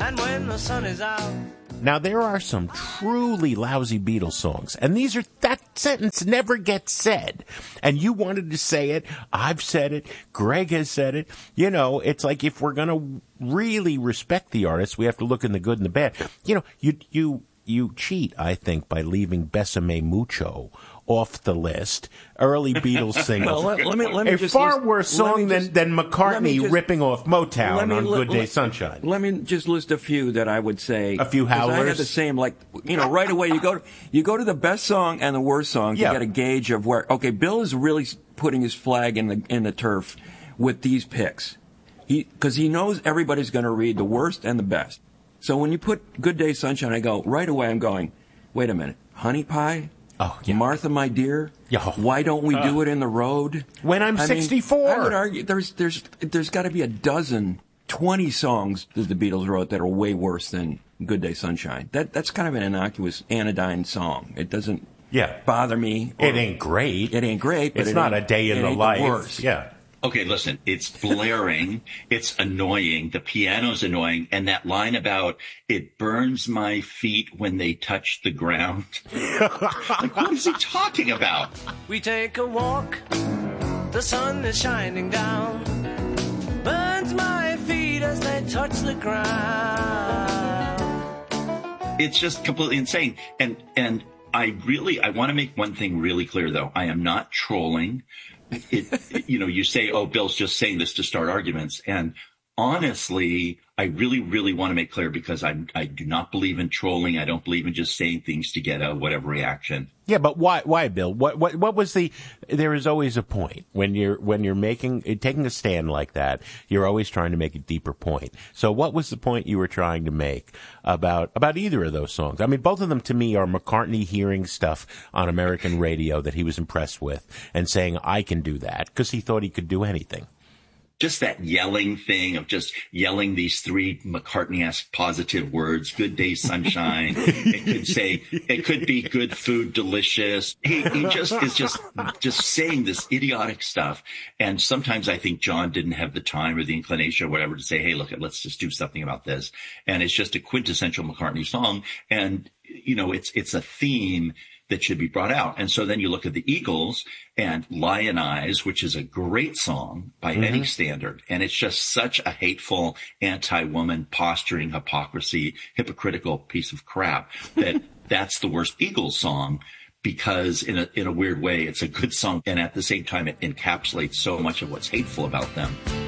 And when the sun is out. Now, there are some truly lousy Beatles songs, and that sentence never gets said. And you wanted to say it, I've said it, Greg has said it. You know, it's like if we're going to really respect the artist, we have to look in the good and the bad. You know, you cheat, I think, by leaving Besame Mucho off the list. Early Beatles singles. Well, let me a just far list, worse song than McCartney ripping off Motown on Good Day Sunshine. Let me just list a few that I would say. A few howlers. I had the same, like, you know, right away you go to the best song and the worst song to get a gauge of where. Okay, Bill is really putting his flag in the turf with these picks, because he knows everybody's going to read the worst and the best. So when you put Good Day Sunshine, I go right away. I'm going, wait a minute, Honey Pie. Oh, yeah. Martha, my dear, why don't we do it in the road? When I'm 64. I would argue there's got to be 20 songs that the Beatles wrote that are way worse than Good Day Sunshine. That's kind of an innocuous anodyne song. It doesn't bother me. It ain't great. It ain't great. But it's not a day in the life. The worst. Yeah. Okay, listen, it's blaring, it's annoying, the piano's annoying, and that line about it burns my feet when they touch the ground. Like, what is he talking about? We take a walk, the sun is shining down, burns my feet as they touch the ground. It's just completely insane. And I want to make one thing really clear, though. I am not trolling. You say, oh, Bill's just saying this to start arguments. And honestly, I really, really want to make clear, because I do not believe in trolling. I don't believe in just saying things to get a whatever reaction. Yeah, but why, Bill? What was there is always a point when you're taking a stand like that. You're always trying to make a deeper point. So what was the point you were trying to make about either of those songs? I mean, both of them to me are McCartney hearing stuff on American radio that he was impressed with and saying, I can do that, because he thought he could do anything. Just that yelling thing of just yelling these three McCartney-esque positive words, Good Day Sunshine. It could be good food, delicious. He just is just saying this idiotic stuff. And sometimes I think John didn't have the time or the inclination or whatever to say, hey, look, let's just do something about this. And it's just a quintessential McCartney song. And, it's a theme that should be brought out. And so then you look at the Eagles and Lionize, which is a great song by any standard. And it's just such a hateful, anti-woman, posturing, hypocritical piece of crap that's the worst Eagles song, because in a weird way, it's a good song. And at the same time, it encapsulates so much of what's hateful about them.